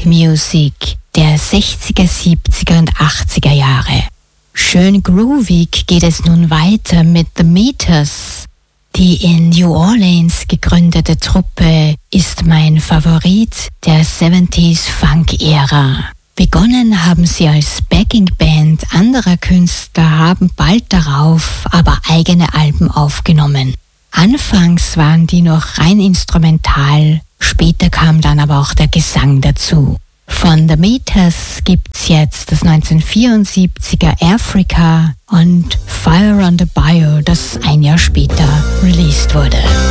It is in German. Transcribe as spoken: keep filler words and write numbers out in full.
Music der sechziger, siebziger und achtziger Jahre. Schön groovig geht es nun weiter mit The Meters. Die in New Orleans gegründete Truppe ist mein Favorit der siebziger Funk-Ära. Begonnen haben sie als Backing-Band anderer Künstler, haben bald darauf aber eigene Alben aufgenommen. Anfangs waren die noch rein instrumental, später kam dann aber auch der Gesang dazu. Von The Meters gibt's jetzt das neunzehnhundertvierundsiebziger Africa und Fire on the Bayou, das ein Jahr später released wurde.